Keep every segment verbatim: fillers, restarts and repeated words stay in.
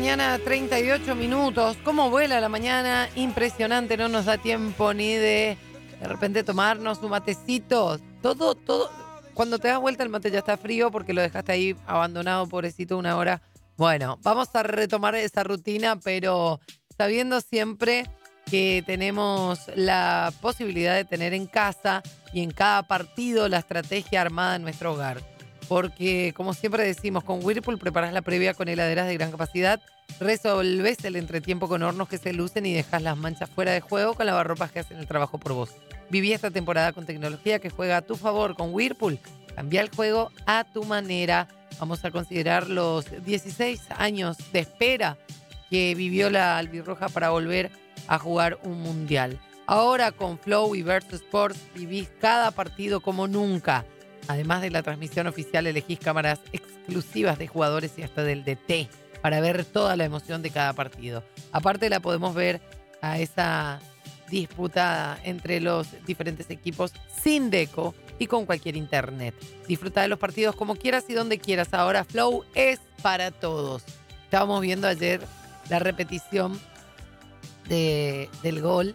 mañana, treinta y ocho minutos. ¿Cómo vuela la mañana? Impresionante, no nos da tiempo ni de de repente tomarnos un matecito. Todo, todo. Cuando te das vuelta el mate ya está frío porque lo dejaste ahí abandonado, pobrecito, una hora. Bueno, vamos a retomar esa rutina, pero sabiendo siempre que tenemos la posibilidad de tener en casa y en cada partido la estrategia armada en nuestro hogar. Porque, como siempre decimos, con Whirlpool preparas la previa con heladeras de gran capacidad, resolves el entretiempo con hornos que se lucen y dejas las manchas fuera de juego con lavarropas que hacen el trabajo por vos. Viví esta temporada con tecnología que juega a tu favor con Whirlpool. Cambia el juego a tu manera. Vamos a considerar los dieciséis años de espera que vivió la albirroja para volver a jugar un mundial. Ahora con Flow y Versus Sports vivís cada partido como nunca. Además de la transmisión oficial, elegís cámaras exclusivas de jugadores y hasta del D T para ver toda la emoción de cada partido. Aparte la podemos ver a esa disputa entre los diferentes equipos sin deco y con cualquier internet. Disfruta de los partidos como quieras y donde quieras. Ahora Flow es para todos. Estábamos viendo ayer la repetición de, del gol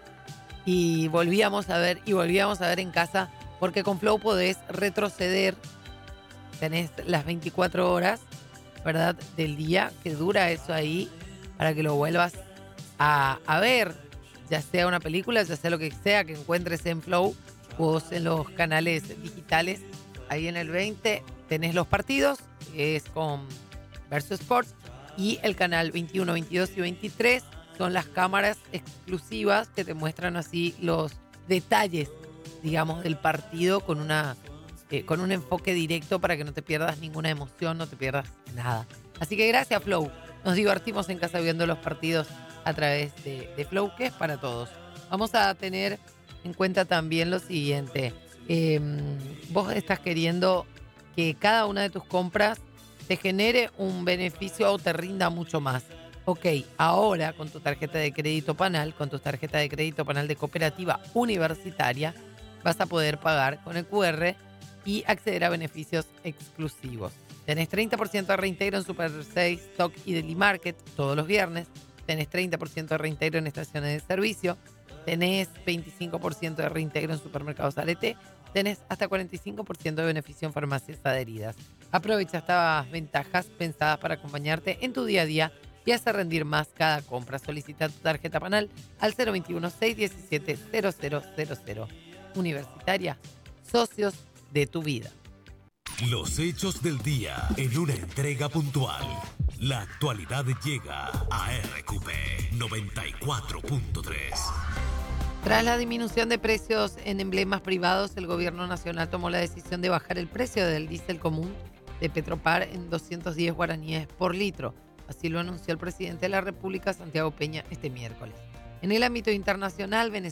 y volvíamos a ver y volvíamos a ver en casa. Porque con Flow podés retroceder, tenés las veinticuatro horas, ¿verdad?, del día que dura eso ahí para que lo vuelvas a, a ver, ya sea una película, ya sea lo que sea que encuentres en Flow, vos en los canales digitales, ahí en el veinte tenés los partidos, que es con Versus Sports, y el canal veintiuno, veintidós y veintitrés son las cámaras exclusivas que te muestran así los detalles, digamos, del partido con una eh, con un enfoque directo para que no te pierdas ninguna emoción, no te pierdas nada. Así que gracias, Flow. Nos divertimos en casa viendo los partidos a través de, de Flow, que es para todos. Vamos a tener en cuenta también lo siguiente. Eh, vos estás queriendo que cada una de tus compras te genere un beneficio o te rinda mucho más. Ok, ahora con tu tarjeta de crédito Panal, con tu tarjeta de crédito Panal de Cooperativa Universitaria, vas a poder pagar con el cu erre y acceder a beneficios exclusivos. Tenés treinta por ciento de reintegro en Super seis, Stock y Deli Market todos los viernes. Tenés treinta por ciento de reintegro en estaciones de servicio. Tenés veinticinco por ciento de reintegro en supermercados A L T. Tenés hasta cuarenta y cinco por ciento de beneficio en farmacias adheridas. Aprovecha estas ventajas pensadas para acompañarte en tu día a día y hace rendir más cada compra. Solicita tu tarjeta Panal al cero veintiuno, seiscientos diecisiete, cero cero cero cero. Universitaria, socios de tu vida. Los hechos del día en una entrega puntual. La actualidad llega a erre cu pe noventa y cuatro punto tres. Tras la disminución de precios en emblemas privados, el gobierno nacional tomó la decisión de bajar el precio del diésel común de Petropar en doscientos diez guaraníes por litro. Así lo anunció el presidente de la República, Santiago Peña, este miércoles. En el ámbito internacional, Venezuela